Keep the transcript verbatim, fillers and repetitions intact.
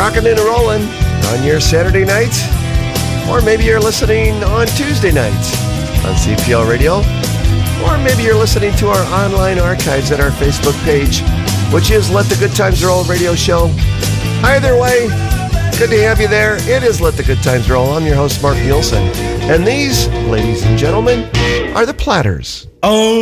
rocking and rolling on your Saturday night, or maybe you're listening on Tuesday nights on C P L Radio, or maybe you're listening to our online archives at our Facebook page, which is Let the Good Times Roll Radio Show. Either way, good to have you there. It is Let the Good Times Roll. I'm your host, Mark Nielsen. And these, ladies and gentlemen, are the Platters. Oh.